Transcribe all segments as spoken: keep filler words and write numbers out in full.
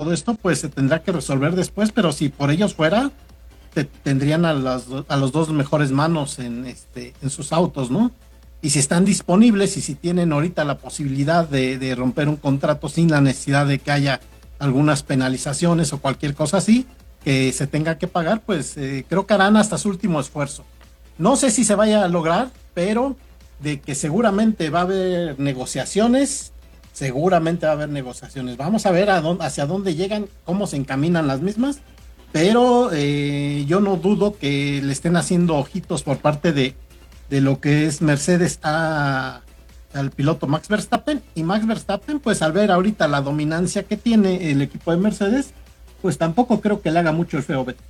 todo esto pues se tendrá que resolver después, pero si por ellos fuera, te, tendrían a, las, a los dos mejores manos en, este, en sus autos, ¿no? Y si están disponibles y si tienen ahorita la posibilidad de, de romper un contrato sin la necesidad de que haya algunas penalizaciones o cualquier cosa así que se tenga que pagar, pues eh, creo que harán hasta su último esfuerzo. No sé si se vaya a lograr, pero de que seguramente va a haber negociaciones, seguramente va a haber negociaciones. Vamos a ver a dónde, hacia dónde llegan, cómo se encaminan las mismas, pero eh, yo no dudo que le estén haciendo ojitos por parte de de lo que es Mercedes a, al piloto Max Verstappen, y Max Verstappen pues al ver ahorita la dominancia que tiene el equipo de Mercedes, pues tampoco creo que le haga mucho el feo. Beto.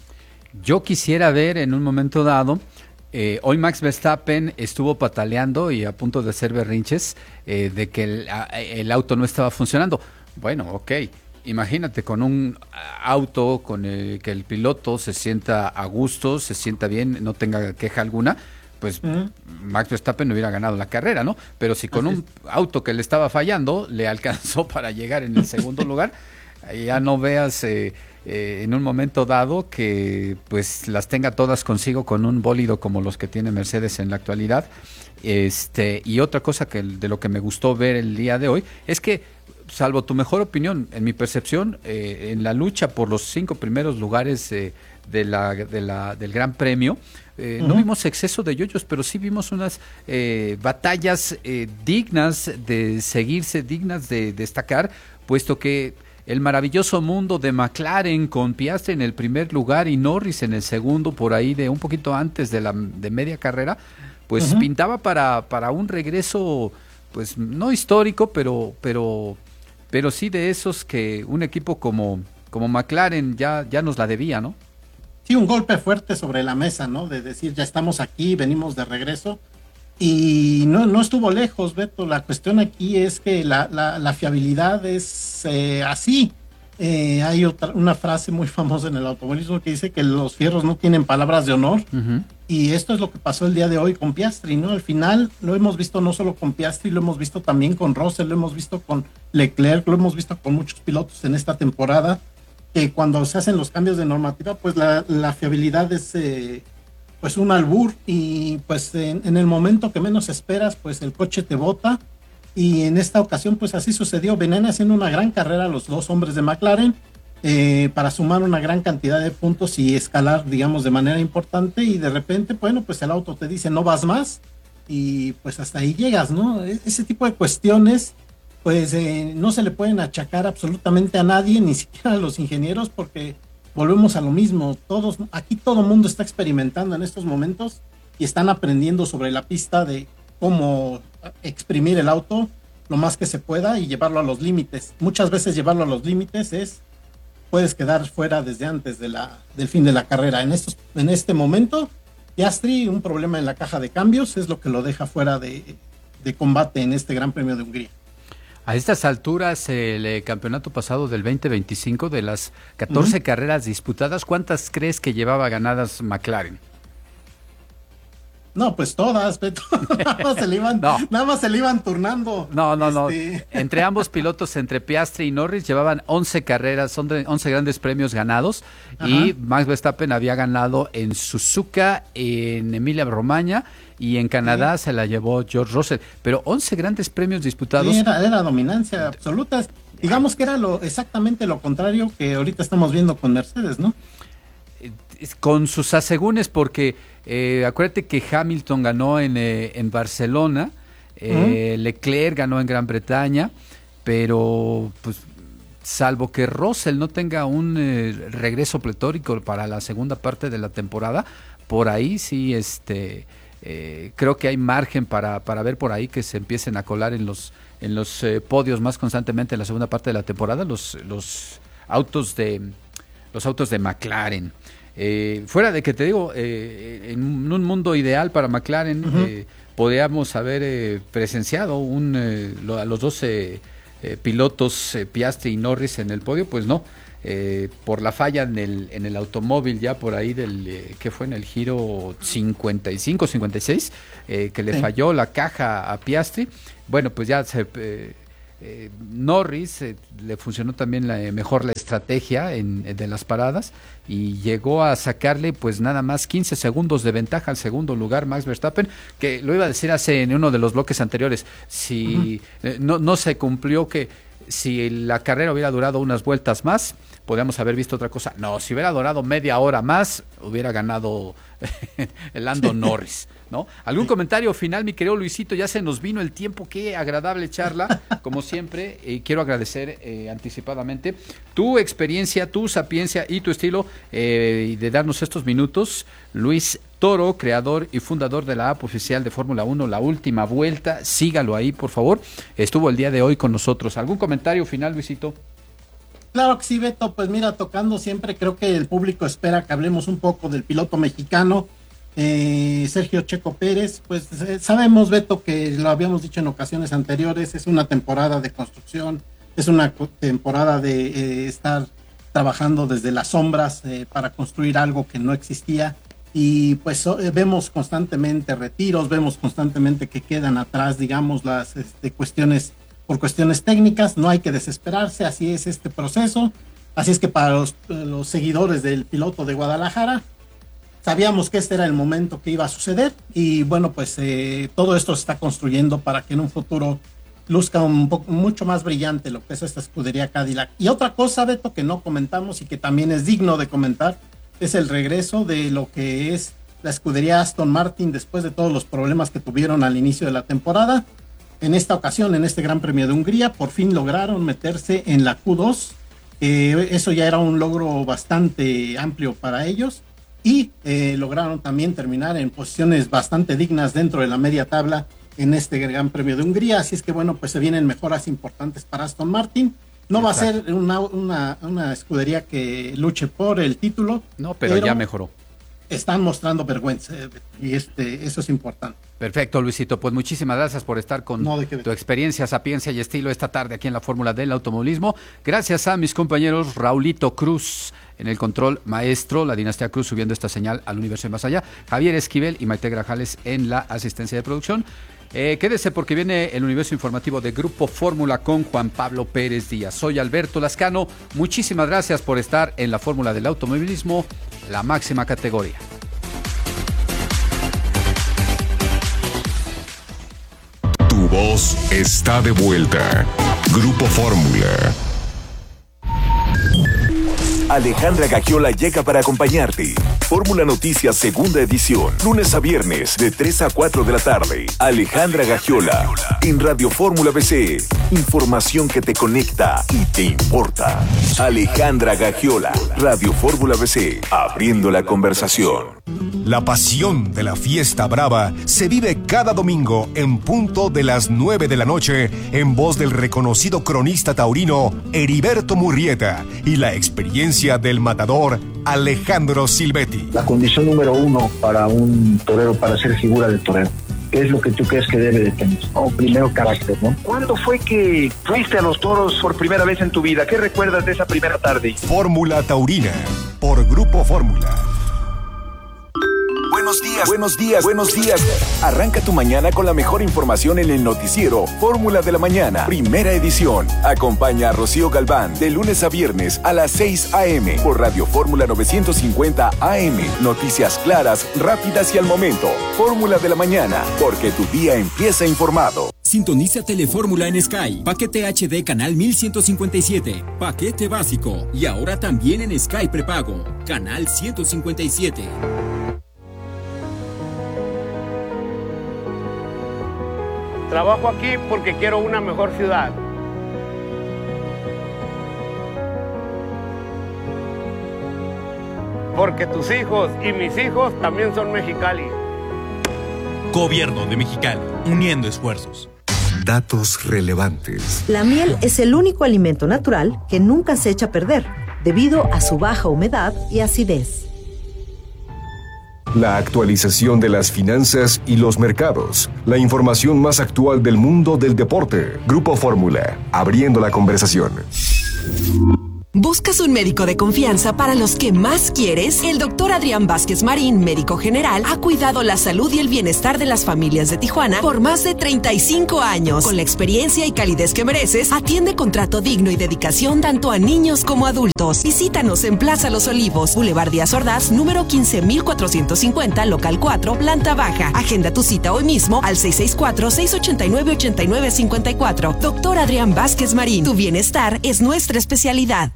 Yo quisiera ver en un momento dado, eh, hoy Max Verstappen estuvo pataleando y a punto de hacer berrinches eh, de que el, el auto no estaba funcionando. Bueno, ok, imagínate con un auto con el que el piloto se sienta a gusto, se sienta bien, no tenga queja alguna, pues uh-huh. Max Verstappen no hubiera ganado la carrera, ¿no? Pero si con Así un es. auto que le estaba fallando le alcanzó para llegar en el segundo lugar, ya no veas eh, eh, en un momento dado que pues las tenga todas consigo con un bólido como los que tiene Mercedes en la actualidad. Este, y otra cosa que de lo que me gustó ver el día de hoy es que, salvo tu mejor opinión, en mi percepción, eh, en la lucha por los cinco primeros lugares eh, de la, de la, del Gran Premio, Eh, uh-huh. no vimos exceso de yoyos, pero sí vimos unas eh, batallas eh, dignas de seguirse, dignas de destacar, puesto que el maravilloso mundo de McLaren con Piastri en el primer lugar y Norris en el segundo, por ahí de un poquito antes de la de media carrera, pues uh-huh. pintaba para, para un regreso, pues no histórico, pero, pero, pero sí de esos que un equipo como, como McLaren ya, ya nos la debía, ¿no? Sí, un golpe fuerte sobre la mesa, ¿no? De decir, ya estamos aquí, venimos de regreso. Y no, no estuvo lejos, Beto. La cuestión aquí es que la, la, la fiabilidad es eh, así. Eh, hay otra, una frase muy famosa en el automovilismo que dice que los fierros no tienen palabras de honor. Uh-huh. Y esto es lo que pasó el día de hoy con Piastri, ¿no? Al final lo hemos visto no solo con Piastri, lo hemos visto también con Russell, lo hemos visto con Leclerc, lo hemos visto con muchos pilotos en esta temporada. Que cuando se hacen los cambios de normativa, pues la, la fiabilidad es eh, pues un albur y pues en, en el momento que menos esperas, pues el coche te bota, y en esta ocasión pues así sucedió. Venían haciendo una gran carrera los dos hombres de McLaren eh, para sumar una gran cantidad de puntos y escalar, digamos, de manera importante, y de repente, bueno, pues el auto te dice no vas más y pues hasta ahí llegas, ¿no? Ese tipo de cuestiones pues eh, no se le pueden achacar absolutamente a nadie, ni siquiera a los ingenieros, porque volvemos a lo mismo. Todos, aquí todo el mundo está experimentando en estos momentos y están aprendiendo sobre la pista de cómo exprimir el auto lo más que se pueda y llevarlo a los límites. Muchas veces llevarlo a los límites es, puedes quedar fuera desde antes de la, del fin de la carrera. En, estos, en este momento, Piastri, un problema en la caja de cambios, es lo que lo deja fuera de, de combate en este Gran Premio de Hungría. A estas alturas, el eh, campeonato pasado del veinte veinticinco, de las catorce uh-huh. carreras disputadas, ¿cuántas crees que llevaba ganadas McLaren? No, pues todas, Beto. nada, más se le iban, no. nada más se le iban turnando. No, no, este... no. Entre ambos pilotos, entre Piastri y Norris, llevaban once carreras, once grandes premios ganados. Ajá. Y Max Verstappen había ganado en Suzuka, en Emilia-Romagna, y en Canadá sí. se la llevó George Russell. Pero once grandes premios disputados. Sí, era, era dominancia absoluta. Digamos que era lo exactamente lo contrario que ahorita estamos viendo con Mercedes, ¿no? Con sus asegúnes, porque eh, acuérdate que Hamilton ganó en, eh, en Barcelona, eh, uh-huh. Leclerc ganó en Gran Bretaña, pero pues salvo que Russell no tenga un eh, regreso pletórico para la segunda parte de la temporada, por ahí sí este eh, creo que hay margen para, para ver por ahí que se empiecen a colar en los en los eh, podios más constantemente en la segunda parte de la temporada los los autos de los autos de McLaren. Eh, fuera de que te digo, eh, en un mundo ideal para McLaren, uh-huh. eh, podríamos haber eh, presenciado un, eh, lo, a los dos eh, eh, pilotos, eh, Piastri y Norris, en el podio. Pues no, eh, por la falla en el, en el automóvil, ya por ahí del, eh, ¿qué fue? En el giro cincuenta y cinco, cincuenta y seis, eh, que le sí. falló la caja a Piastri. Bueno, pues ya se... Eh, eh, Norris eh, le funcionó también la, mejor la estrategia en, en, de las paradas y llegó a sacarle pues nada más quince segundos de ventaja al segundo lugar Max Verstappen, que lo iba a decir hace en uno de los bloques anteriores, si uh-huh. eh, no, no se cumplió que si la carrera hubiera durado unas vueltas más, podríamos haber visto otra cosa. No, si hubiera durado media hora más, hubiera ganado el Lando Norris, ¿no? ¿Algún comentario final, mi querido Luisito? Ya se nos vino el tiempo, qué agradable charla, como siempre, y eh, quiero agradecer eh, anticipadamente tu experiencia, tu sapiencia y tu estilo eh, de darnos estos minutos. Luis Toro, creador y fundador de la app oficial de Fórmula uno, La Última Vuelta, sígalo ahí, por favor. Estuvo el día de hoy con nosotros. ¿Algún comentario final, Luisito? Claro que sí, Beto, pues mira, tocando siempre, creo que el público espera que hablemos un poco del piloto mexicano, eh, Sergio Checo Pérez. Pues eh, sabemos, Beto, que lo habíamos dicho en ocasiones anteriores, es una temporada de construcción, es una temporada de eh, estar trabajando desde las sombras eh, para construir algo que no existía, y pues eh, vemos constantemente retiros, vemos constantemente que quedan atrás, digamos, las este, cuestiones por cuestiones técnicas. No hay que desesperarse, así es este proceso. Así es que para los, los seguidores del piloto de Guadalajara, sabíamos que este era el momento que iba a suceder, y bueno, pues eh, todo esto se está construyendo para que en un futuro luzca un poco, mucho más brillante lo que es esta escudería Cadillac. Y otra cosa, Beto, que no comentamos y que también es digno de comentar, es el regreso de lo que es la escudería Aston Martin después de todos los problemas que tuvieron al inicio de la temporada. En esta ocasión, en este Gran Premio de Hungría, por fin lograron meterse en la Q dos. Eh, eso ya era un logro bastante amplio para ellos, y eh, lograron también terminar en posiciones bastante dignas dentro de la media tabla en este Gran Premio de Hungría. Así es que bueno, pues se vienen mejoras importantes para Aston Martin. No Exacto. va a ser una, una, una escudería que luche por el título. No, pero, pero ya mejoró. Están mostrando vergüenza, y este, eso es importante. Perfecto, Luisito, pues muchísimas gracias por estar con no, de tu experiencia, sapiencia y estilo esta tarde aquí en la Fórmula del Automovilismo. Gracias a mis compañeros Raulito Cruz en el control maestro, la dinastía Cruz subiendo esta señal al universo y más allá, Javier Esquivel y Maite Grajales en la asistencia de producción. Eh, quédese porque viene el universo informativo de Grupo Fórmula con Juan Pablo Pérez Díaz. Soy Alberto Lascano, muchísimas gracias por estar en la Fórmula del Automovilismo, la máxima categoría. Tu voz está de vuelta. Grupo Fórmula. Alejandra Gagiola llega para acompañarte. Fórmula Noticias Segunda Edición, lunes a viernes de tres a cuatro de la tarde. Alejandra Gagiola en Radio Fórmula B C. Información que te conecta y te importa. Alejandra Gagiola, Radio Fórmula B C, abriendo la conversación. La pasión de la fiesta brava se vive cada domingo en punto de las nueve de la noche en voz del reconocido cronista taurino Heriberto Murrieta y la experiencia del matador Alejandro Silvetti. La condición número uno para un torero, para ser figura del torero, ¿qué es lo que tú crees que debe de tener? Oh, primero, carácter, ¿no? ¿Cuándo fue que fuiste a los toros por primera vez en tu vida? ¿Qué recuerdas de esa primera tarde? Fórmula Taurina, por Grupo Fórmula. Buenos días, buenos días, buenos días. Arranca tu mañana con la mejor información en el noticiero Fórmula de la Mañana, primera edición. Acompaña a Rocío Galván de lunes a viernes a las seis a.m. por Radio Fórmula novecientos cincuenta A M. Noticias claras, rápidas y al momento. Fórmula de la Mañana, porque tu día empieza informado. Sintoniza Telefórmula en Sky. Paquete H D Canal mil ciento cincuenta y siete. Paquete básico. Y ahora también en Sky Prepago. Canal ciento cincuenta y siete. Trabajo aquí porque quiero una mejor ciudad. Porque tus hijos y mis hijos también son Mexicali. Gobierno de Mexicali, uniendo esfuerzos. Datos relevantes. La miel es el único alimento natural que nunca se echa a perder, debido a su baja humedad y acidez. La actualización de las finanzas y los mercados. La información más actual del mundo del deporte. Grupo Fórmula, abriendo la conversación. ¿Buscas un médico de confianza para los que más quieres? El doctor Adrián Vázquez Marín, médico general, ha cuidado la salud y el bienestar de las familias de Tijuana por más de treinta y cinco años. Con la experiencia y calidez que mereces, atiende con trato digno y dedicación tanto a niños como adultos. Visítanos en Plaza Los Olivos, Boulevard Díaz Ordaz, número quince mil cuatrocientos cincuenta, local cuatro, planta baja. Agenda tu cita hoy mismo al seis seis cuatro, seis ocho nueve, ocho nueve cinco cuatro. Doctor Adrián Vázquez Marín, tu bienestar es nuestra especialidad.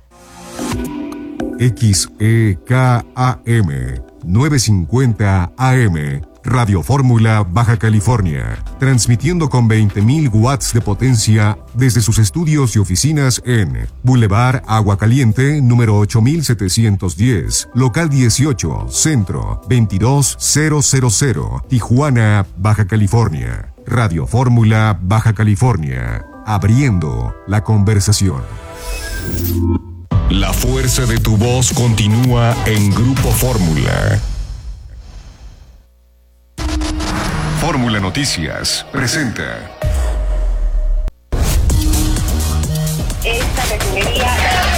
X E K A M novecientos cincuenta A M, Radio Fórmula, Baja California, transmitiendo con veinte mil watts de potencia desde sus estudios y oficinas en Boulevard Agua Caliente, número ocho mil setecientos diez, local dieciocho, Centro, veintidós mil, Tijuana, Baja California. Radio Fórmula, Baja California, abriendo la conversación. La fuerza de tu voz continúa en Grupo Fórmula. Fórmula Noticias presenta. Esta refinería.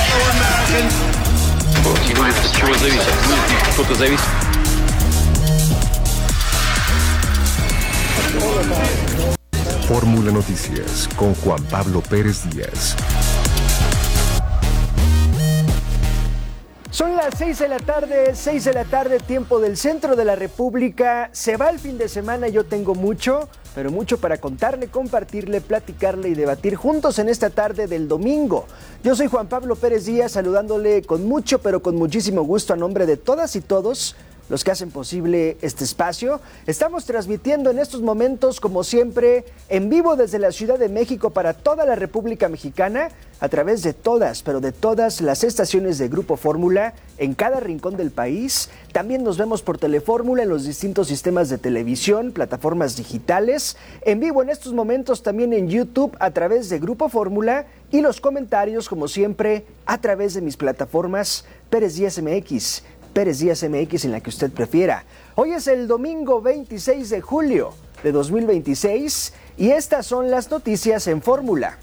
Fórmula Noticias con Juan Pablo Pérez Díaz. Son las seis de la tarde, seis de la tarde, tiempo del centro de la República. Se va el fin de semana, yo tengo mucho, pero mucho para contarle, compartirle, platicarle y debatir juntos en esta tarde del domingo. Yo soy Juan Pablo Pérez Díaz, saludándole con mucho, pero con muchísimo gusto a nombre de todas y todos los que hacen posible este espacio. Estamos transmitiendo en estos momentos, como siempre, en vivo desde la Ciudad de México para toda la República Mexicana, a través de todas, pero de todas las estaciones de Grupo Fórmula en cada rincón del país. También nos vemos por Telefórmula en los distintos sistemas de televisión, plataformas digitales, en vivo en estos momentos también en YouTube a través de Grupo Fórmula y los comentarios, como siempre, a través de mis plataformas Pérez Díaz M X, Pérez Díaz M X en la que usted prefiera. Hoy es el domingo veintiséis de julio de dos mil veintiséis y estas son las noticias en Fórmula.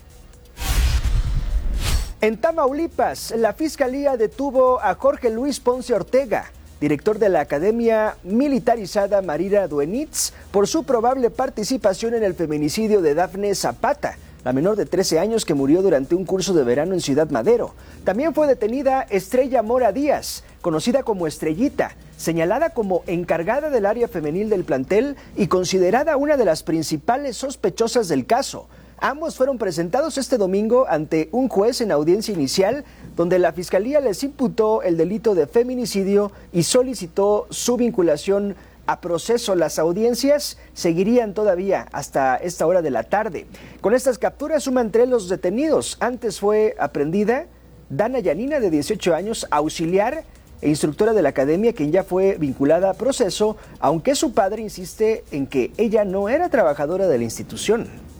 En Tamaulipas, la Fiscalía detuvo a Jorge Luis Ponce Ortega, director de la Academia Militarizada Marina Duenitz, por su probable participación en el feminicidio de Dafne Zapata, la menor de trece años que murió durante un curso de verano en Ciudad Madero. También fue detenida Estrella Mora Díaz, conocida como Estrellita, señalada como encargada del área femenil del plantel y considerada una de las principales sospechosas del caso. Ambos fueron presentados este domingo ante un juez en audiencia inicial, donde la Fiscalía les imputó el delito de feminicidio y solicitó su vinculación a proceso. Las audiencias seguirían todavía hasta esta hora de la tarde. Con estas capturas suman tres los detenidos. Antes fue aprendida Dana Yanina, de dieciocho años, auxiliar e instructora de la academia, quien ya fue vinculada a proceso, aunque su padre insiste en que ella no era trabajadora de la institución.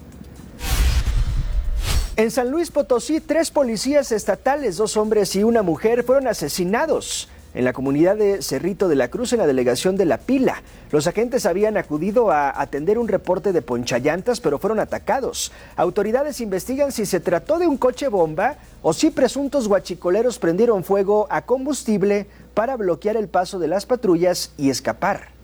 En San Luis Potosí, tres policías estatales, dos hombres y una mujer, fueron asesinados en la comunidad de Cerrito de la Cruz, en la delegación de La Pila. Los agentes habían acudido a atender un reporte de ponchallantas, pero fueron atacados. Autoridades investigan si se trató de un coche bomba o si presuntos guachicoleros prendieron fuego a combustible para bloquear el paso de las patrullas y escapar.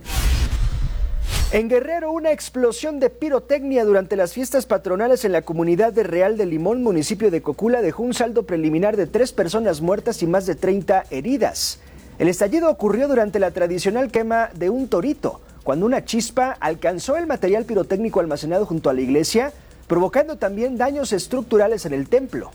En Guerrero, una explosión de pirotecnia durante las fiestas patronales en la comunidad de Real de Limón, municipio de Cocula, dejó un saldo preliminar de tres personas muertas y más de treinta heridas. El estallido ocurrió durante la tradicional quema de un torito, cuando una chispa alcanzó el material pirotécnico almacenado junto a la iglesia, provocando también daños estructurales en el templo.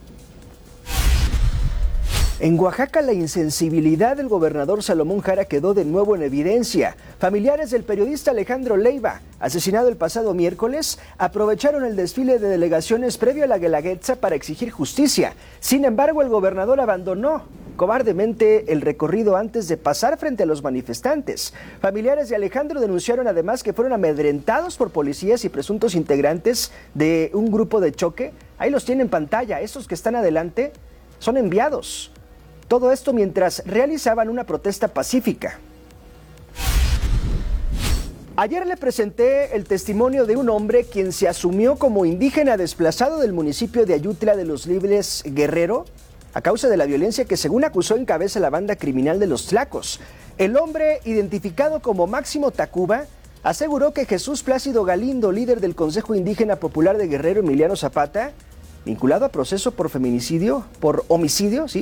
En Oaxaca, la insensibilidad del gobernador Salomón Jara quedó de nuevo en evidencia. Familiares del periodista Alejandro Leiva, asesinado el pasado miércoles, aprovecharon el desfile de delegaciones previo a la Guelaguetza para exigir justicia. Sin embargo, el gobernador abandonó cobardemente el recorrido antes de pasar frente a los manifestantes. Familiares de Alejandro denunciaron además que fueron amedrentados por policías y presuntos integrantes de un grupo de choque. Ahí los tienen en pantalla, esos que están adelante son enviados. Todo esto mientras realizaban una protesta pacífica. Ayer le presenté el testimonio de un hombre quien se asumió como indígena desplazado del municipio de Ayutla de los Libres, Guerrero, a causa de la violencia que según acusó encabeza la banda criminal de los Tlacos. El hombre, identificado como Máximo Tacuba, aseguró que Jesús Plácido Galindo, líder del Consejo Indígena Popular de Guerrero Emiliano Zapata, vinculado a proceso por feminicidio, por homicidio, sí,